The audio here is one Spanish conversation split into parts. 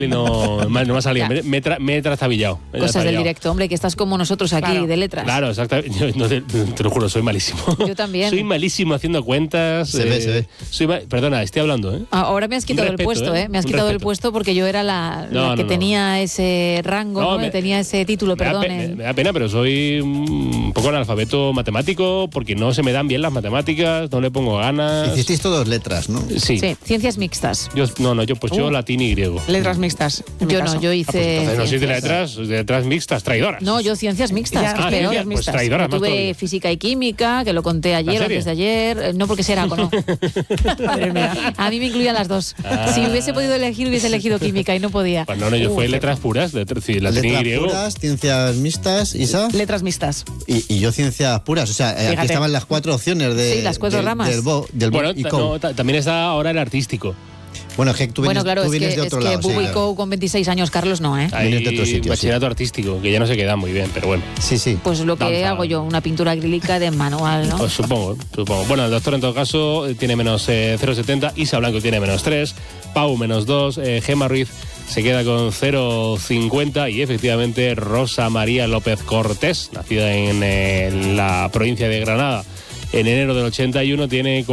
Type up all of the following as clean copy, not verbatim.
no me ha salido. Me he trastabillado. Cosas del directo, hombre, que estás como nosotros aquí, claro, de letras. Claro, exactamente. Yo, no, te lo juro, soy malísimo. Yo también. Soy malísimo haciendo cuentas. Se ve. Perdona, estoy hablando, ¿eh? Ahora me has quitado el puesto, ¿eh? Me has quitado el puesto porque yo era la que tenía ese rango, ¿no? Tenía ese título, perdón. Me da pena, pero soy un poco analfabeto matemático porque no se me dan bien las matemáticas, no le pongo ganas. Hicisteis todas letras, ¿no? Sí, ciencias mixtas. Yo latín y griego. Letras mixtas. Yo no, yo hice. No soy de letras mixtas, traidoras. No, yo ciencias mixtas. Peor. Pues traidoras. Yo tuve física y química, que lo conté ayer, antes de ayer. No porque sea algo, no. Madre mía. A mí me incluían las dos. Si hubiese podido elegir, hubiese elegido química y no podía. Pues no, yo fui letras puras, latín y griego. Puras, ciencias mixtas, Isa. Letras mixtas. Y yo ciencias puras. O sea, aquí estaban las 4 opciones de. Sí, las 4 ramas. Del también está ahora el artístico. Bueno, que tú vienes de otro lado. Es que Bubu y Co con 26 años, Carlos, no, ¿eh? Hay de otro sitio, bachillerato artístico, que ya no se queda muy bien, pero bueno. Sí. Pues lo que hago yo, una pintura acrílica de manual, ¿no? Pues supongo. Bueno, el doctor en todo caso tiene menos 0,70, Isa Blanco tiene menos 3, Pau menos 2, Gemma Ruiz se queda con 0,50 y efectivamente Rosa María López Cortés, nacida en la provincia de Granada en enero del 81, tiene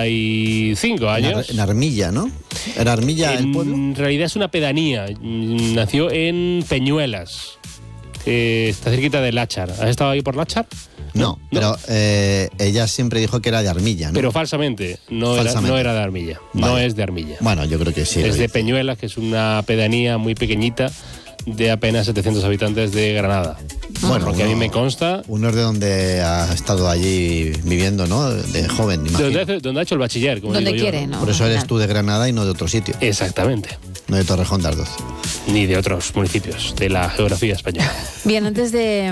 45 años. En Armilla, ¿no? ¿Era Armilla el pueblo? En realidad es una pedanía. Nació en Peñuelas, que está cerquita de Láchar. ¿Has estado ahí por Láchar? No, pero ella siempre dijo que era de Armilla, ¿no? Pero falsamente, no era de Armilla. Vale. No es de Armilla. Bueno, yo creo que sí. Es de Peñuelas, que es una pedanía muy pequeñita de apenas 700 habitantes de Granada. Bueno, porque a mí me consta. Uno es de donde ha estado allí viviendo, ¿no? De joven, imagino. Donde ha hecho el bachiller, como donde digo quiere, yo, ¿no? Por eso eres tú de Granada y no de otro sitio. Exactamente. No de Torrejón de Ardoz. Ni de otros municipios de la geografía española. Bien, antes de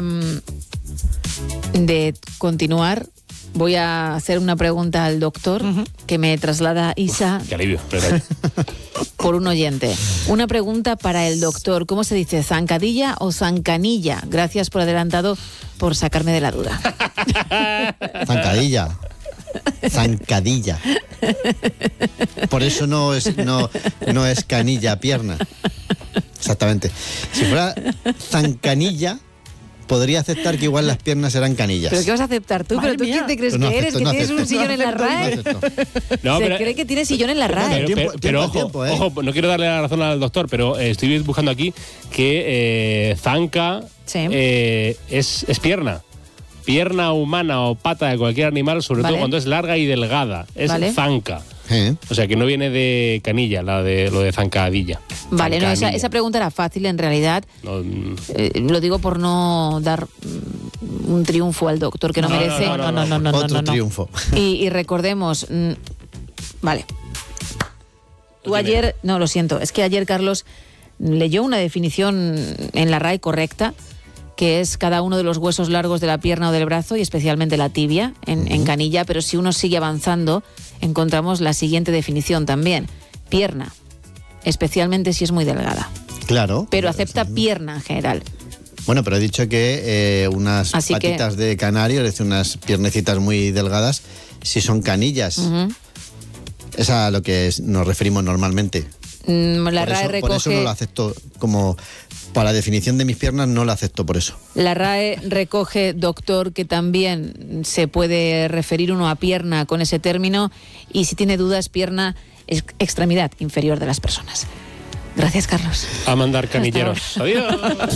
continuar, voy a hacer una pregunta al doctor que me traslada Isa. Qué alivio. Por un oyente. Una pregunta para el doctor. ¿Cómo se dice? ¿Zancadilla o zancanilla? Gracias por adelantado por sacarme de la duda. Zancadilla. Zancadilla. Por eso no es canilla, pierna. Exactamente. Si fuera zancanilla, podría aceptar que igual las piernas eran canillas. ¿Pero qué vas a aceptar tú? ¿Pero tú quién te crees que eres? ¿Que tienes un sillón en la RAE? Se cree que tienes sillón en la RAE. Pero ojo, no quiero darle la razón al doctor, pero estoy buscando aquí que zanca es pierna. Pierna humana o pata de cualquier animal, sobre todo cuando es larga y delgada. Es zanca. O sea, que no viene de canilla, lo de zancadilla. Vale, no, esa pregunta era fácil en realidad. No, lo digo por no dar un triunfo al doctor que no merece. No. Otro triunfo. Y recordemos, vale. Tú ayer, lo siento, es que ayer Carlos leyó una definición en la RAE correcta, que es cada uno de los huesos largos de la pierna o del brazo y especialmente la tibia en canilla, pero si uno sigue avanzando encontramos la siguiente definición también: pierna, especialmente si es muy delgada. Claro. Pero acepta pierna en general. Bueno, pero he dicho que unas patitas de canario, es decir, unas piernecitas muy delgadas, si son canillas. Es a lo que nos referimos normalmente. La RAE recoge... Por eso no lo acepto como... Para la definición de mis piernas no la acepto por eso. La RAE recoge, doctor, que también se puede referir uno a pierna con ese término, y si tiene dudas, pierna es extremidad inferior de las personas. Gracias, Carlos. A mandar canilleros. Adiós.